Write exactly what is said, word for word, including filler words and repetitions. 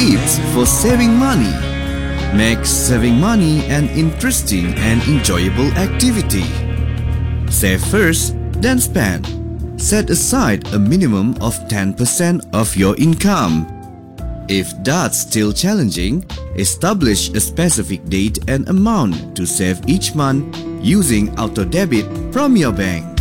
Tips for saving money. Make saving money an interesting and enjoyable activity. Save first, then spend. Set aside a minimum of ten percent of your income. If that's still challenging, establish a specific date and amount to save each month using auto debit from your bank.